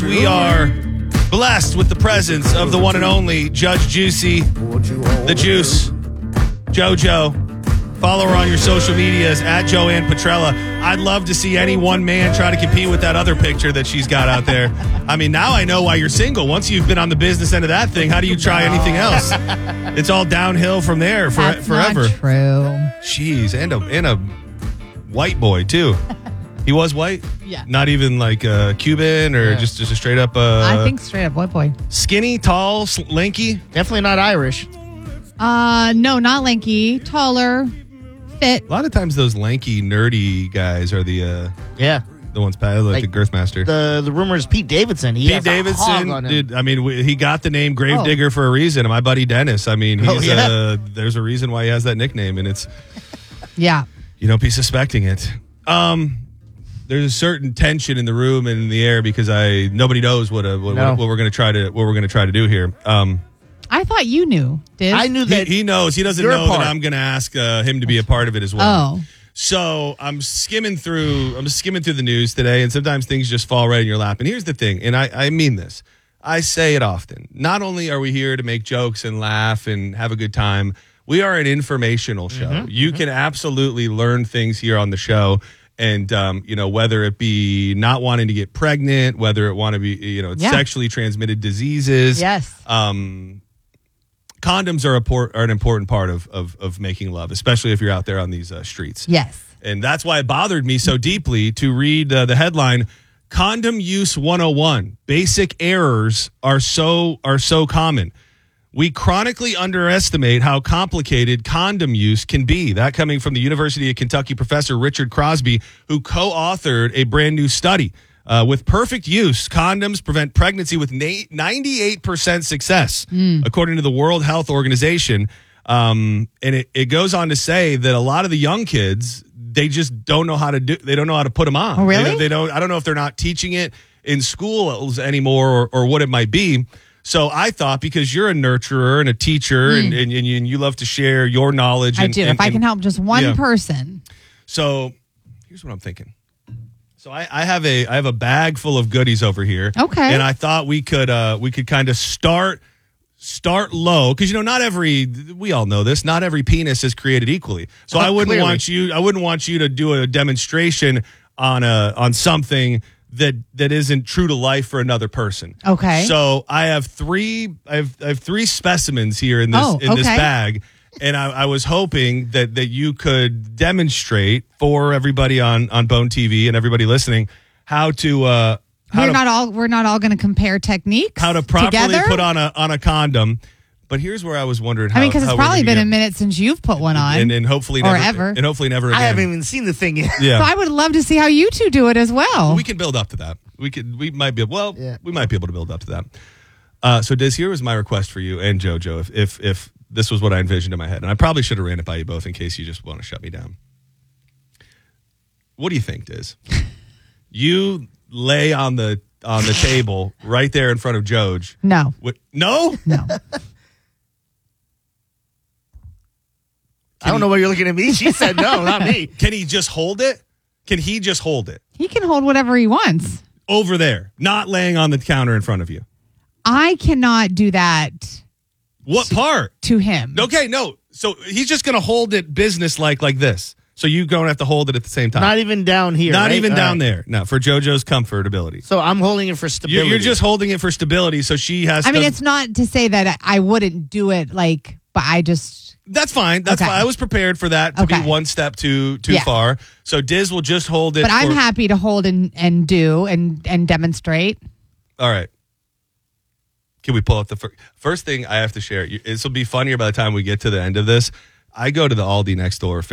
As we are blessed with the presence of the one and only Judge Juicy, the Juice, JoJo. Follow her on your social medias at Joanne Petrella. I'd love to see any one man try to compete with that other picture that she's got out there. I mean, now I know why you're single. Once you've been on the business end of that thing, how do you try anything else? It's all downhill from there forever. Not true. Jeez, and a white boy too. He was white? Yeah. Not even like Cuban or just a straight up... I think straight up white boy. Skinny, tall, lanky? Definitely not Irish. No, not lanky. Taller. Fit. A lot of times those lanky, nerdy guys are the ones, like the Girthmaster. The rumor is Pete Davidson. He has a hog on him. Dude, I mean, he got the name Gravedigger for a reason. My buddy Dennis, I mean, there's a reason why he has that nickname, and it's... Yeah. You don't be suspecting it. There's a certain tension in the room and in the air because nobody knows what we're going to try to do here. I thought you knew, Diz. I knew that he knows. He doesn't know that I'm going to ask him to be a part of it as well. Oh. So I'm skimming through the news today, and sometimes things just fall right in your lap. And here's the thing, and I mean this. I say it often. Not only are we here to make jokes and laugh and have a good time, we are an informational show. You can absolutely learn things here on the show. And, whether it be not wanting to get pregnant, whether it want to be, sexually transmitted diseases. Yes. Condoms are an important part of making love, especially if you're out there on these streets. Yes. And that's why it bothered me so deeply to read the headline, Condom Use 101. Basic errors are so common. We chronically underestimate how complicated condom use can be. That coming from the University of Kentucky professor Richard Crosby, who co-authored a brand new study. With perfect use, condoms prevent pregnancy with 98% success, according to the World Health Organization. And it goes on to say that a lot of the young kids, they just don't know how to they don't know how to put them on. Oh, really? They don't. I don't know if they're not teaching it in schools anymore or what it might be. So I thought, because you're a nurturer and a teacher and you love to share your knowledge. I do. If I can help just one person. So here's what I'm thinking. So I have a bag full of goodies over here. Okay. And I thought we could kind of start low, because we all know this, not every penis is created equally. So I wouldn't want you to do a demonstration on something that isn't true to life for another person. Okay. So I have three specimens here in this bag, and I was hoping that you could demonstrate for everybody on Bone TV and everybody listening how to we're not all going to compare techniques. How to properly together? put on a condom. But here's where I was wondering how. Because it's probably been a minute since you've put one on, and hopefully never, and hopefully never again. I haven't even seen the thing yet. Yeah. So I would love to see how you two do it as well. We can build up to that. We might be able to build up to that. So Diz, here was my request for you and JoJo. If this was what I envisioned in my head, and I probably should have ran it by you both in case you just want to shut me down. What do you think, Diz? You lay on the table right there in front of Joj. No. No? No. I don't know why you're looking at me. She said no, not me. Can he just hold it? Can he just hold it? He can hold whatever he wants. Over there, not laying on the counter in front of you. I cannot do that. What part? To him. Okay, no. So he's just going to hold it business-like this. So you don't have to hold it at the same time. Not even down here. Not right? even down there. No, for JoJo's comfortability. So I'm holding it for stability. You're just holding it for stability, so she has I mean, it's not to say that I wouldn't do it, but I just... That's fine. That's fine. I was prepared for that to be one step too far. So Diz will just hold it. But I'm happy to hold and do and demonstrate. All right. Can we pull up the first thing I have to share? This will be funnier by the time we get to the end of this. I go to the Aldi next door